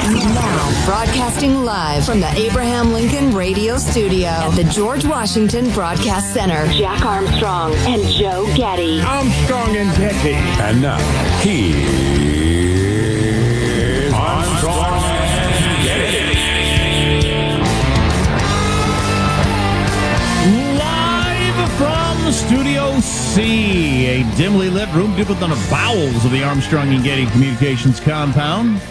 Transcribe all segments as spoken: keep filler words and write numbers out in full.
Now, broadcasting live from the Abraham Lincoln Radio Studio at the George Washington Broadcast Center, Jack Armstrong and Joe Getty. Armstrong and Getty. And now, here's Armstrong and Getty. Live from Studio C, a dimly lit room deep within the bowels of the Armstrong and Getty Communications compound.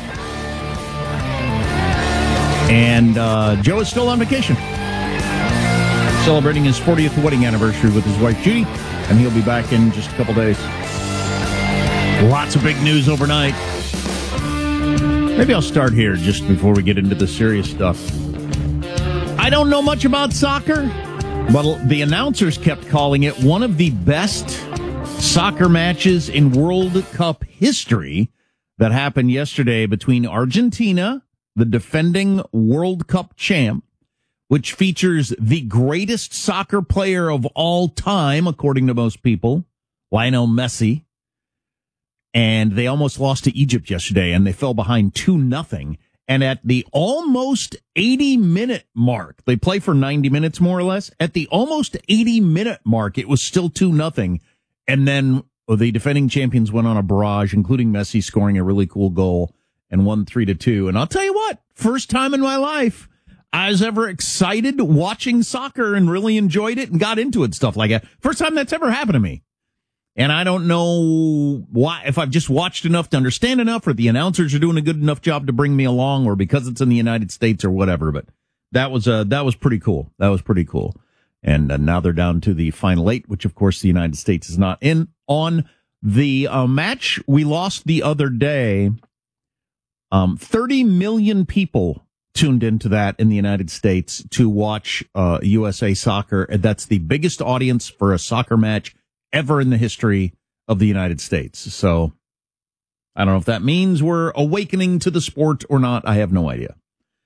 And uh, Joe is still on vacation, celebrating his fortieth wedding anniversary with his wife, Judy, and he'll be back in just a couple days. Lots of big news overnight. Maybe I'll start here just before we get into the serious stuff. I don't know much about soccer, but the announcers kept calling it one of the best soccer matches in World Cup history that happened yesterday between Argentina, the defending World Cup champ, which features the greatest soccer player of all time, according to most people, Lionel Messi. And they almost lost to Egypt yesterday, and they fell behind two nothing. And at the almost eighty-minute mark, they play for ninety minutes more or less. At the almost eighty-minute mark, it was still two nothing. And then the defending champions went on a barrage, including Messi scoring a really cool goal, and won three to two. And I'll tell you what, first time in my life I was ever excited watching soccer and really enjoyed it and got into it, stuff like that. First time that's ever happened to me. And I don't know why, if I've just watched enough to understand enough, or the announcers are doing a good enough job to bring me along, or because it's in the United States or whatever. But that was uh, that was pretty cool. That was pretty cool. And uh, now they're down to the final eight, which of course the United States is not in. On the uh, match we lost the other day, Um, thirty million people tuned into that in the United States to watch uh, U S A Soccer. That's the biggest audience for a soccer match ever in the history of the United States. So I don't know if that means we're awakening to the sport or not. I have no idea.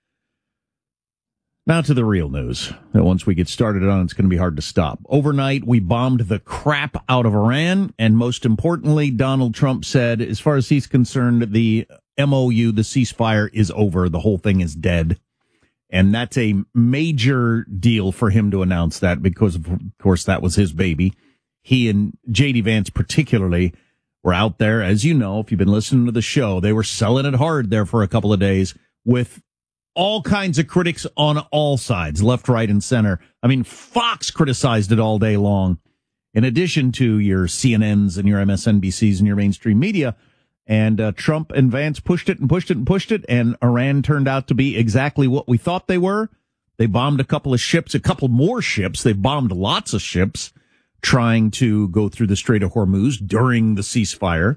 Now to the real news that once we get started on, it's going to be hard to stop. Overnight, we bombed the crap out of Iran. And most importantly, Donald Trump said, as far as he's concerned, the M O U, the ceasefire, is over. The whole thing is dead. And that's a major deal for him to announce that, because, of course, that was his baby. He and J D Vance particularly were out there, as you know, if you've been listening to the show, they were selling it hard there for a couple of days with all kinds of critics on all sides, left, right, and center. I mean, Fox criticized it all day long, in addition to your C N Ns and your M S N B Cs and your mainstream media. And uh, Trump and Vance pushed it and pushed it and pushed it, and Iran turned out to be exactly what we thought they were. They bombed a couple of ships, a couple more ships. They bombed lots of ships trying to go through the Strait of Hormuz during the ceasefire.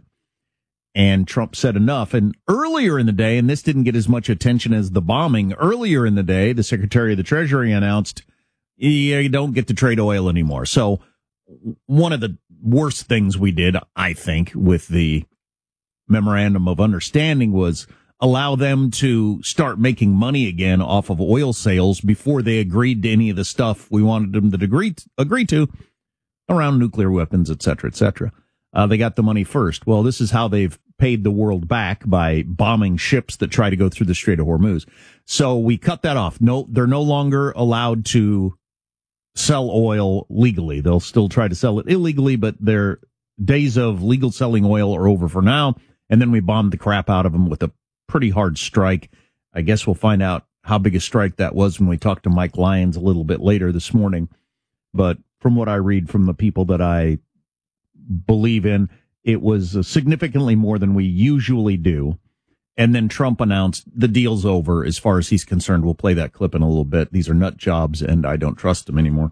And Trump said enough. And earlier in the day, and this didn't get as much attention as the bombing, earlier in the day, the Secretary of the Treasury announced, yeah, you don't get to trade oil anymore. So one of the worst things we did, I think, with the memorandum of understanding was allow them to start making money again off of oil sales before they agreed to any of the stuff we wanted them to agree, agree to around nuclear weapons, et cetera, et cetera. Uh, they got the money first. Well, this is how they've paid the world back, by bombing ships that try to go through the Strait of Hormuz. So we cut that off. No, they're no longer allowed to sell oil legally. They'll still try to sell it illegally, but their days of legal selling oil are over for now. And then we bombed the crap out of them with a pretty hard strike. I guess we'll find out how big a strike that was when we talk to Mike Lyons a little bit later this morning. But from what I read from the people that I believe in, it was significantly more than we usually do. And then Trump announced the deal's over as far as he's concerned. We'll play that clip in a little bit. These are nut jobs, and I don't trust them anymore.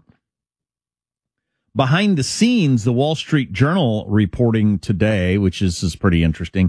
Behind the scenes, the Wall Street Journal reporting today, which is, is pretty interesting,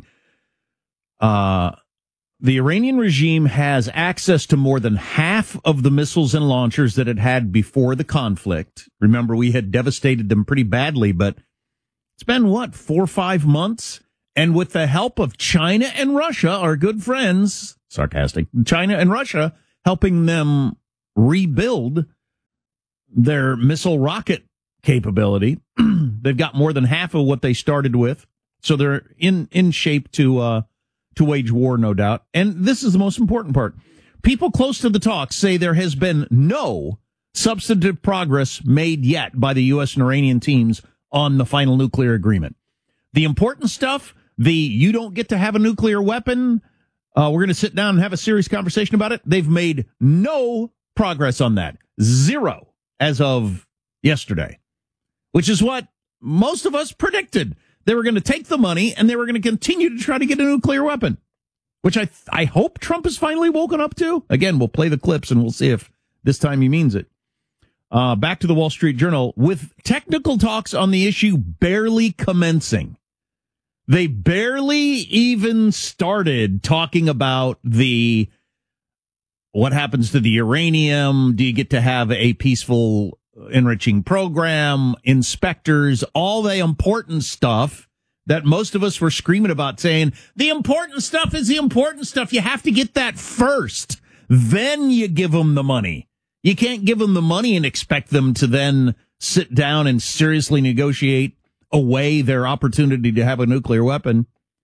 uh, the Iranian regime has access to more than half of the missiles and launchers that it had before the conflict. Remember, we had devastated them pretty badly, but it's been, what, four or five months? And with the help of China and Russia, our good friends, sarcastic, China and Russia, helping them rebuild their missile rocket capability, they've got more than half of what they started with. So they're in, in shape to, uh, to wage war, no doubt. And this is the most important part. People close to the talks say there has been no substantive progress made yet by the U S and Iranian teams on the final nuclear agreement. The important stuff, the you don't get to have a nuclear weapon, uh, we're going to sit down and have a serious conversation about it. They've made no progress on that. Zero as of yesterday, which is what most of us predicted. They were going to take the money and they were going to continue to try to get a nuclear weapon, which I I hope Trump has finally woken up to. Again, we'll play the clips and we'll see if this time he means it. Uh, back to the Wall Street Journal. With technical talks on the issue barely commencing, they barely even started talking about the what happens to the uranium. Do you get to have a peaceful enriching program, inspectors, all the important stuff that most of us were screaming about, saying the important stuff is the important stuff. You have to get that first. Then you give them the money. You can't give them the money and expect them to then sit down and seriously negotiate away their opportunity to have a nuclear weapon.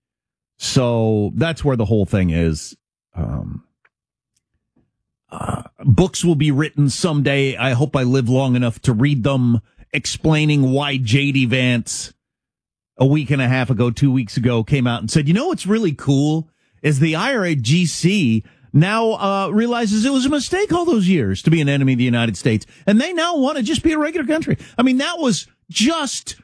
So that's where the whole thing is. Um, uh, books will be written someday. I hope I live long enough to read them, explaining why J D Vance a week and a half ago, two weeks ago, came out and said, you know what's really cool is the I R G C now uh realizes it was a mistake all those years to be an enemy of the United States, and they now want to just be a regular country. I mean, that was just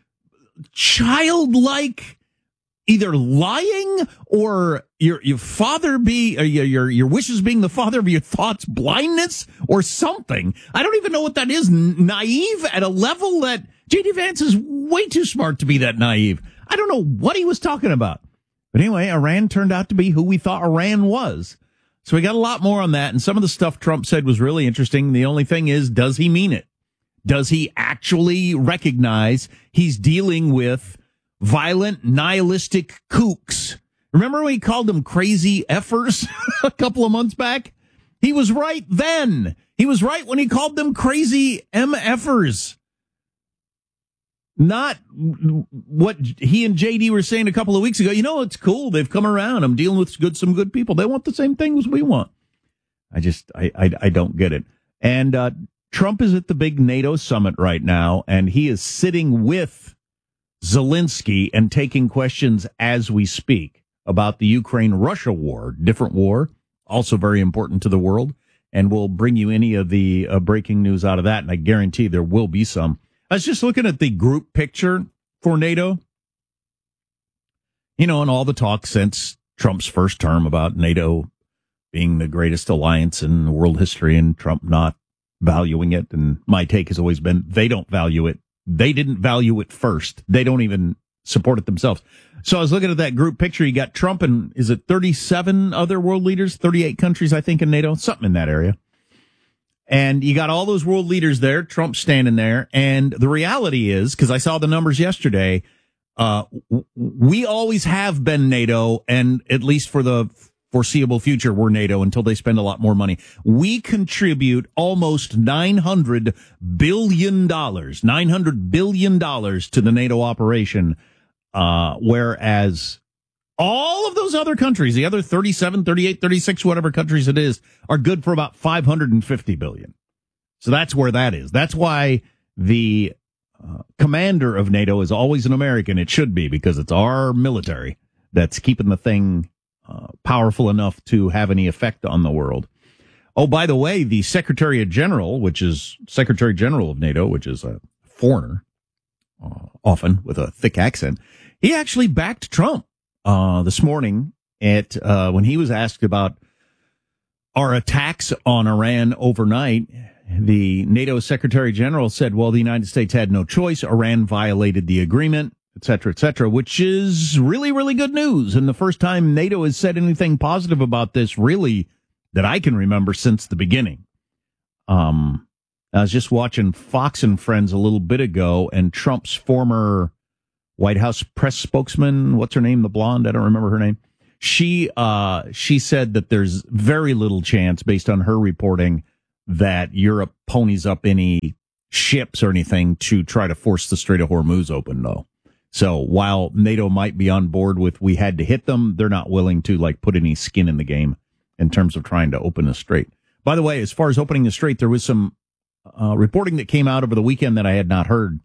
childlike, either lying or your your father be or your your your wishes being the father of your thoughts blindness or something. I don't even know what that is. Naive at a level that J D Vance is way too smart to be that naive. I don't know what he was talking about. But anyway, Iran turned out to be who we thought Iran was. So we got a lot more on that, and some of the stuff Trump said was really interesting. The only thing is, does he mean it? Does he actually recognize he's dealing with violent, nihilistic kooks? Remember when he called them crazy effers a couple of months back? He was right then. He was right when he called them crazy M Fers. Not what he and J D were saying a couple of weeks ago. You know, it's cool. They've come around. I'm dealing with good, some good people. They want the same thing as we want. I just, I, I, I don't get it. And, uh, Trump is at the big NATO summit right now, and he is sitting with Zelensky and taking questions as we speak about the Ukraine-Russia war, different war, also very important to the world, and we'll bring you any of the uh, breaking news out of that, and I guarantee there will be some. I was just looking at the group picture for NATO, you know, and all the talk since Trump's first term about NATO being the greatest alliance in world history and Trump not valuing it. And my take has always been they don't value it. They didn't value it first. They don't even support it themselves. So I was looking at that group picture. You got Trump and is it thirty-seven other world leaders, thirty-eight countries, I think, in NATO, something in that area. And you got all those world leaders there, Trump standing there. And the reality is, because I saw the numbers yesterday, uh, we always have been NATO, and at least for the foreseeable future, we're NATO until they spend a lot more money. We contribute almost nine hundred billion dollars, nine hundred billion dollars to the NATO operation, uh, whereas all of those other countries, the other thirty-seven, thirty-eight, thirty-six, whatever countries it is, are good for about five hundred fifty billion. So that's where that is. That's why the uh, commander of NATO is always an American. It should be, because it's our military that's keeping the thing Uh, powerful enough to have any effect on the world. Oh, by the way, the Secretary General, which is Secretary General of NATO, which is a foreigner, uh, often with a thick accent, he actually backed Trump uh, this morning at uh, when he was asked about our attacks on Iran overnight. The NATO Secretary General said, well, the United States had no choice. Iran violated the agreement, et cetera, et cetera, which is really, really good news. And the first time NATO has said anything positive about this, really, that I can remember since the beginning. Um, I was just watching Fox and Friends a little bit ago, and Trump's former White House press spokesman, what's her name, the blonde? I don't remember her name. She, uh, she said that there's very little chance, based on her reporting, that Europe ponies up any ships or anything to try to force the Strait of Hormuz open, though. So while NATO might be on board with we had to hit them, they're not willing to like put any skin in the game in terms of trying to open the strait. By the way, as far as opening the strait, there was some uh, reporting that came out over the weekend that I had not heard.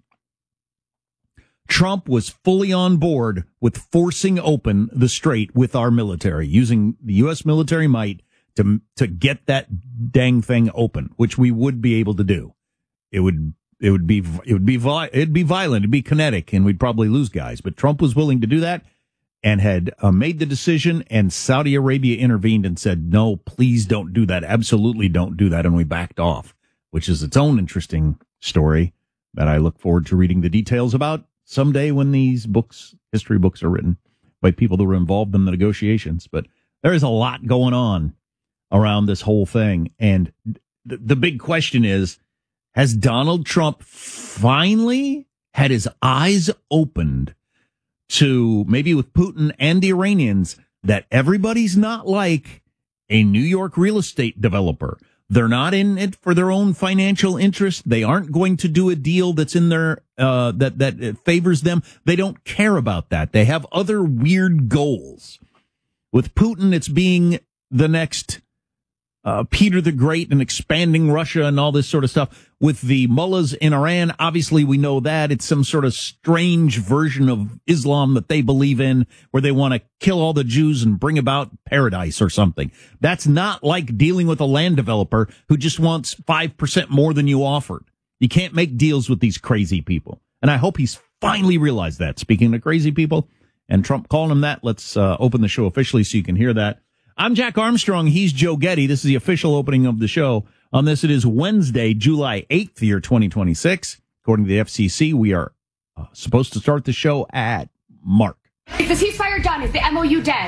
Trump was fully on board with forcing open the strait with our military, using the U S military might to to get that dang thing open, which we would be able to do. It would it would be it would be it'd be violent, it'd be kinetic, and we'd probably lose guys. But Trump was willing to do that and had uh, made the decision, and Saudi Arabia intervened and said, "No, please don't do that. Absolutely don't do that." And we backed off, which is its own interesting story that I look forward to reading the details about someday when these books, history books, are written by people that were involved in the negotiations. But there is a lot going on around this whole thing. And th- the big question is, has Donald Trump finally had his eyes opened to, maybe with Putin and the Iranians, that everybody's not like a New York real estate developer? They're not in it for their own financial interest. They aren't going to do a deal that's in their, uh, that, that favors them. They don't care about that. They have other weird goals. With Putin, it's being the next, uh, Peter the Great and expanding Russia and all this sort of stuff. With the mullahs in Iran, obviously we know that it's some sort of strange version of Islam that they believe in, where they want to kill all the Jews and bring about paradise or something. That's not like dealing with a land developer who just wants five percent more than you offered. You can't make deals with these crazy people. And I hope he's finally realized that. Speaking of crazy people, and Trump calling him that, let's uh, open the show officially so you can hear that. I'm Jack Armstrong. He's Joe Getty. This is the official opening of the show. On this, it is Wednesday, July eighth, year twenty twenty-six. According to the F C C, we are uh, supposed to start the show at Mark. Is the ceasefire done? Is the M O U dead?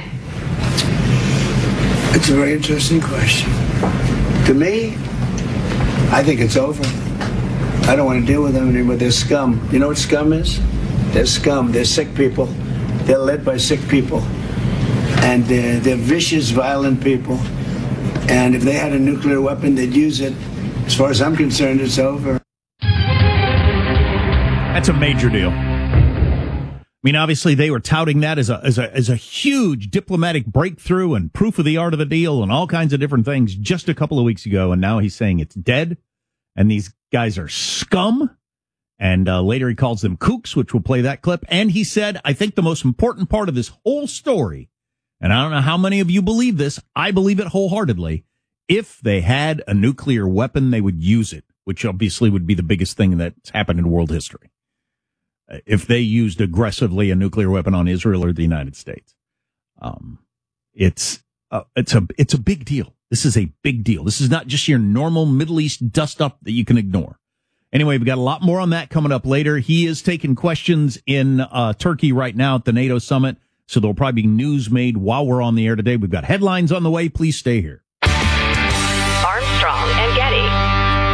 It's a very interesting question. To me, I think it's over. I don't want to deal with them anymore. They're scum. You know what scum is? They're scum. They're sick people. They're led by sick people. And they're, they're vicious, violent people. And if they had a nuclear weapon, they'd use it. As far as I'm concerned, it's over. That's a major deal. I mean, obviously, they were touting that as a as a as a huge diplomatic breakthrough and proof of the art of the deal and all kinds of different things just a couple of weeks ago. And now he's saying it's dead. And these guys are scum. And uh, later he calls them kooks, which we'll play that clip. And he said, I think the most important part of this whole story, and I don't know how many of you believe this, I believe it wholeheartedly, if they had a nuclear weapon, they would use it, which obviously would be the biggest thing that's happened in world history. If they used aggressively a nuclear weapon on Israel or the United States. Um, it's, uh, it's a, it's a big deal. This is a big deal. This is not just your normal Middle East dust up that you can ignore. Anyway, we've got a lot more on that coming up later. He is taking questions in, uh, Turkey right now at the NATO summit. So there'll probably be news made while we're on the air today. We've got headlines on the way. Please stay here. Armstrong and Getty.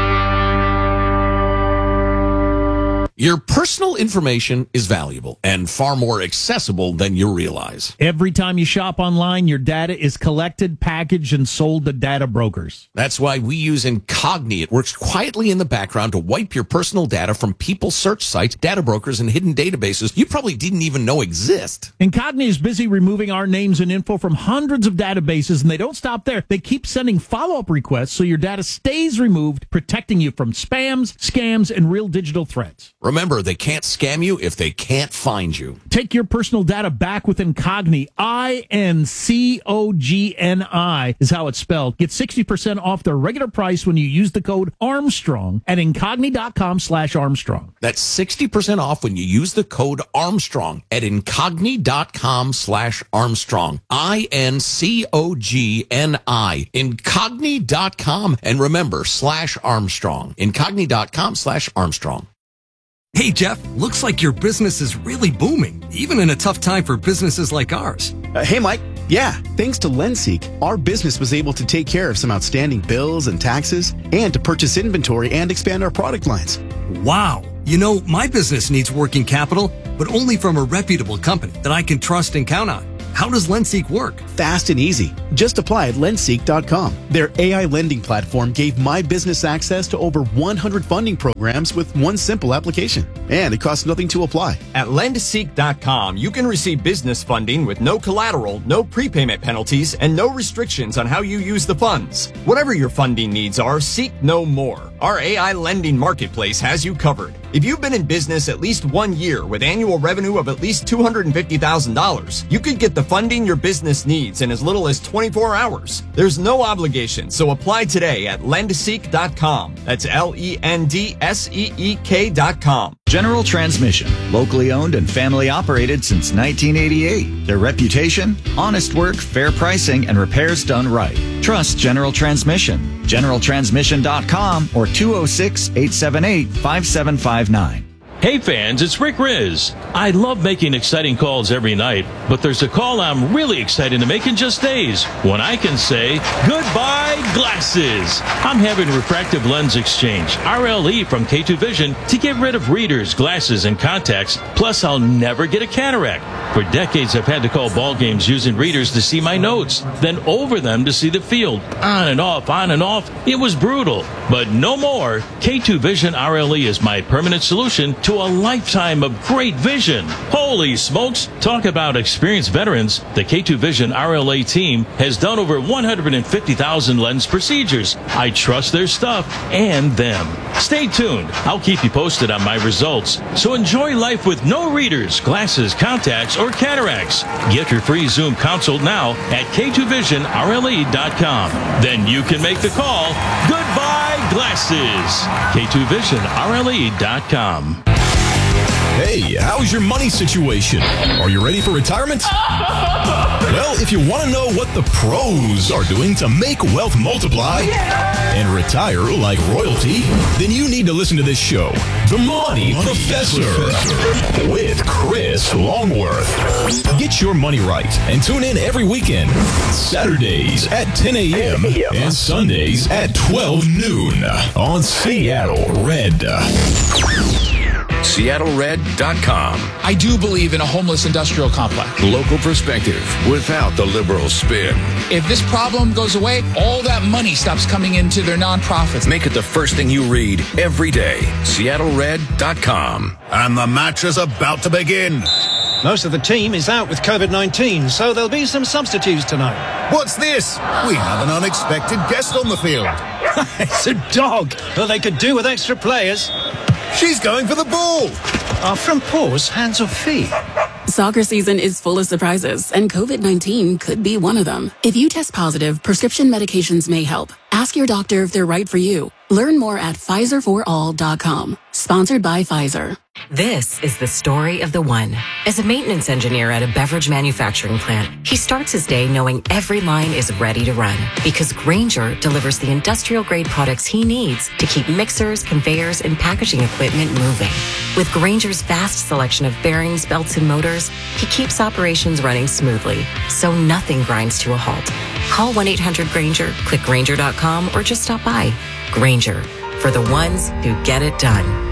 Your personal information is valuable and far more accessible than you realize. Every time you shop online, your data is collected, packaged, and sold to data brokers. That's why we use Incogni. It works quietly in the background to wipe your personal data from people's search sites, data brokers, and hidden databases you probably didn't even know exist. Incogni is busy removing our names and info from hundreds of databases, and they don't stop there. They keep sending follow-up requests so your data stays removed, protecting you from spams, scams, and real digital threats. Remember, they can't scam you if they can't find you. Take your personal data back with Incogni. I N C O G N I is how it's spelled. Get sixty percent off their regular price when you use the code Armstrong at incogni.com slash Armstrong. That's sixty percent off when you use the code Armstrong at incogni.com slash Armstrong. I N C O G N I. Incogni dot com. And remember, slash Armstrong. Incogni.com slash Armstrong. Hey, Jeff, looks like your business is really booming, even in a tough time for businesses like ours. Uh, hey, Mike. Yeah, thanks to Lenseek, our business was able to take care of some outstanding bills and taxes and to purchase inventory and expand our product lines. Wow. You know, my business needs working capital, but only from a reputable company that I can trust and count on. How does LendSeek work? Fast and easy. Just apply at lendseek dot com. Their A I lending platform gave my business access to over one hundred funding programs with one simple application. And it costs nothing to apply. At lendseek dot com, you can receive business funding with no collateral, no prepayment penalties, and no restrictions on how you use the funds. Whatever your funding needs are, seek no more. Our A I lending marketplace has you covered. If you've been in business at least one year with annual revenue of at least two hundred fifty thousand dollars, you could get the funding your business needs in as little as twenty-four hours. There's no obligation, so apply today at lendseek dot com. That's L E N D S E E K dot com. General Transmission, locally owned and family operated since nineteen eighty-eight. Their reputation, honest work, fair pricing, and repairs done right. Trust General Transmission. general transmission dot com or two oh six, eight seven eight, five seven five nine. Hey fans, it's Rick Riz. I love making exciting calls every night, but there's a call I'm really excited to make in just days when I can say goodbye glasses. I'm having refractive lens exchange, R L E from K two Vision, to get rid of readers, glasses, and contacts. Plus, I'll never get a cataract. For decades, I've had to call ball games using readers to see my notes, then over them to see the field. On and off, on and off. It was brutal, but no more. K two Vision R L E is my permanent solution to a lifetime of great vision. Holy smokes! Talk about experienced veterans. The K two Vision R L A team has done over one hundred fifty thousand lens procedures. I trust their stuff and them. Stay tuned. I'll keep you posted on my results. So enjoy life with no readers, glasses, contacts, or cataracts. Get your free Zoom consult now at K two vision R L E dot com. Then you can make the call. Goodbye glasses. K two vision R L E dot com. Hey, how's your money situation? Are you ready for retirement? Well, if you want to know what the pros are doing to make wealth multiply and retire like royalty, then you need to listen to this show, The Money Professor, with Chris Longworth. Get your money right and tune in every weekend, Saturdays at ten a.m. and Sundays at twelve noon on Seattle Red. Seattle Red dot com. I do believe in a homeless industrial complex. Local perspective without the liberal spin. If this problem goes away, all that money stops coming into their nonprofits. Make it the first thing you read every day. Seattle Red dot com. And the match is about to begin. Most of the team is out with COVID nineteen, so there'll be some substitutes tonight. What's this? We have an unexpected guest on the field. It's a dog. Well, they could do with extra players. She's going for the ball. Are from paws, hands or feet? Soccer season is full of surprises, and COVID nineteen could be one of them. If you test positive, prescription medications may help. Ask your doctor if they're right for you. Learn more at Pfizer for all dot com. Sponsored by Pfizer. This is the story of the one. As a maintenance engineer at a beverage manufacturing plant, he starts his day knowing every line is ready to run because Grainger delivers the industrial-grade products he needs to keep mixers, conveyors, and packaging equipment moving. With Grainger's vast selection of bearings, belts, and motors, he keeps operations running smoothly, so nothing grinds to a halt. Call one eight hundred Grainger, click Grainger dot com, or just stop by. Grainger, for the ones who get it done.